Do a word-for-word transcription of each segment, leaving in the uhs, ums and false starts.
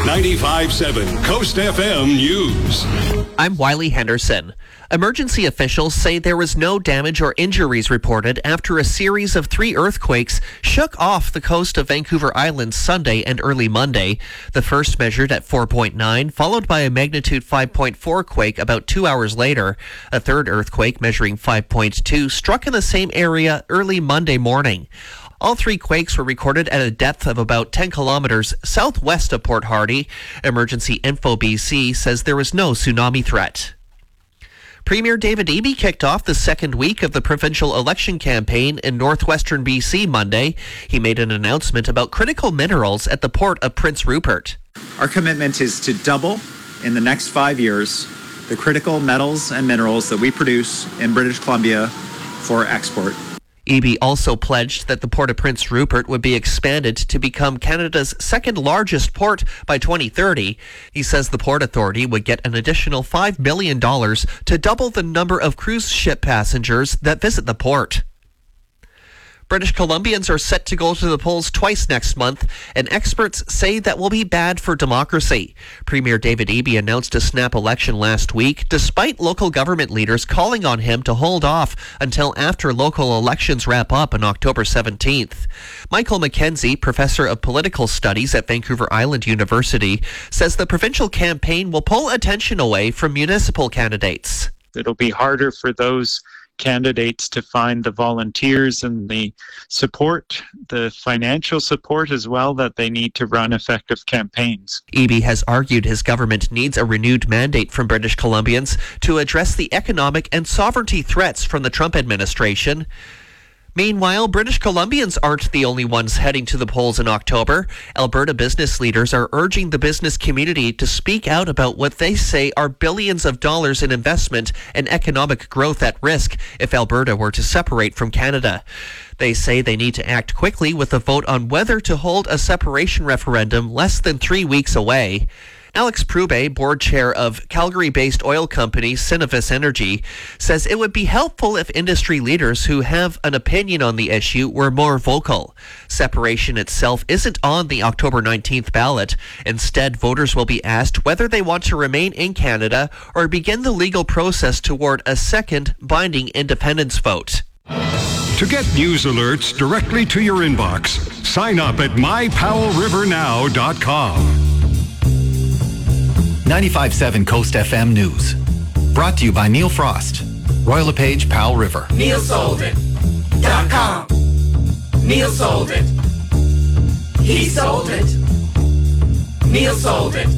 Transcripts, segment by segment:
ninety-five point seven Coast F M News. I'm Wiley Henderson. Emergency officials say there was no damage or injuries reported after a series of three earthquakes shook off the coast of Vancouver Island Sunday and early Monday. The first measured at four point nine, followed by a magnitude five point four quake about two hours later. A third earthquake measuring five point two struck in the same area early Monday morning. All three quakes were recorded at a depth of about ten kilometers southwest of Port Hardy. Emergency Info B C says there was no tsunami threat. Premier David Eby kicked off the second week of the provincial election campaign in northwestern B C Monday. He made an announcement about critical minerals at the port of Prince Rupert. Our commitment is to double in the next five years the critical metals and minerals that we produce in British Columbia for export. Eby also pledged that the Port of Prince Rupert would be expanded to become Canada's second largest port by twenty thirty. He says the Port Authority would get an additional five million dollars to double the number of cruise ship passengers that visit the port. British Columbians are set to go to the polls twice next month, and experts say that will be bad for democracy. Premier David Eby announced a snap election last week, despite local government leaders calling on him to hold off until after local elections wrap up on October seventeenth. Michael McKenzie, professor of political studies at Vancouver Island University, says the provincial campaign will pull attention away from municipal candidates. It'll be harder for those candidates to find the volunteers and the support, the financial support as well, that they need to run effective campaigns. Eby has argued his government needs a renewed mandate from British Columbians to address the economic and sovereignty threats from the Trump administration. Meanwhile, British Columbians aren't the only ones heading to the polls in October. Alberta business leaders are urging the business community to speak out about what they say are billions of dollars in investment and economic growth at risk if Alberta were to separate from Canada. They say they need to act quickly with a vote on whether to hold a separation referendum less than three weeks away. Alex Prube, board chair of Calgary-based oil company Cenovus Energy, says it would be helpful if industry leaders who have an opinion on the issue were more vocal. Separation itself isn't on the October nineteenth ballot. Instead, voters will be asked whether they want to remain in Canada or begin the legal process toward a second binding independence vote. To get news alerts directly to your inbox, sign up at my powell river now dot com. ninety-five point seven Coast F M News. Brought to you by Neil Frost, Royal LePage, Powell River. Neil sold it dot com. Neil sold it. He sold it. Neil sold it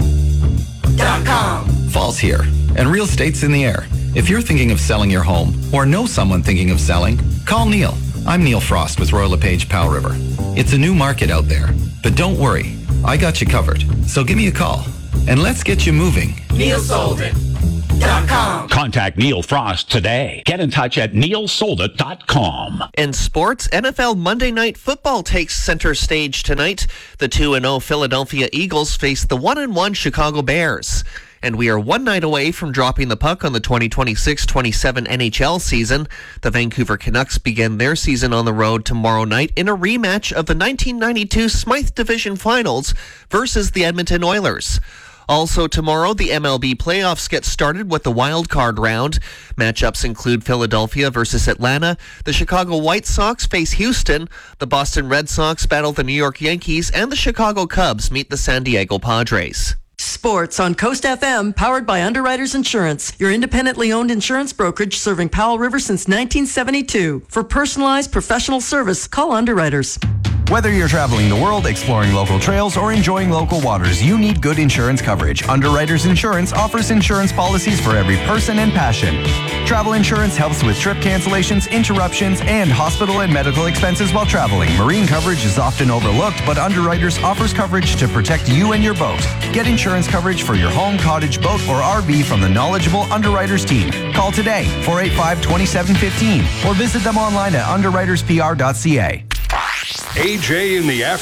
dot com. Fall's here, and real estate's in the air. If you're thinking of selling your home, or know someone thinking of selling, call Neil. I'm Neil Frost with Royal LePage, Powell River. It's a new market out there, but don't worry, I got you covered. So give me a call, and let's get you moving. Neil sold it dot com. Contact Neil Frost today. Get in touch at neil sold it dot com. In sports, N F L Monday Night Football takes center stage tonight. The two and oh Philadelphia Eagles face the one and one Chicago Bears. And we are one night away from dropping the puck on the twenty twenty-six twenty-seven N H L season. The Vancouver Canucks begin their season on the road tomorrow night in a rematch of the nineteen ninety-two Smythe Division Finals versus the Edmonton Oilers. Also tomorrow, the M L B playoffs get started with the wild card round. Matchups include Philadelphia versus Atlanta. The Chicago White Sox face Houston. The Boston Red Sox battle the New York Yankees, and the Chicago Cubs meet the San Diego Padres. Sports on Coast F M, powered by Underwriters Insurance, your independently owned insurance brokerage serving Powell River since nineteen seventy-two. For personalized professional service, call Underwriters. Whether you're traveling the world, exploring local trails, or enjoying local waters, you need good insurance coverage. Underwriters Insurance offers insurance policies for every person and passion. Travel insurance helps with trip cancellations, interruptions, and hospital and medical expenses while traveling. Marine coverage is often overlooked, but Underwriters offers coverage to protect you and your boat. Get insurance coverage for your home, cottage, boat, or R V from the knowledgeable Underwriters team. Call today, four eight five, two seven one five, or visit them online at underwriters p r dot c a. A J in the afternoon.